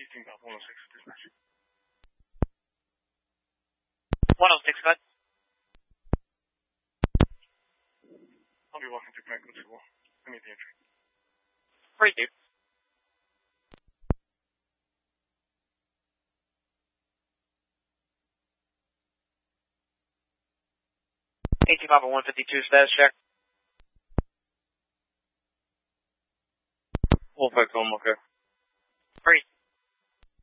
18 Papa 106 dispatch. 106, go ahead. I'll be walking through Franklin School. I meet the entry. Free dude. Papa 152 status check. Wolfpack home, okay.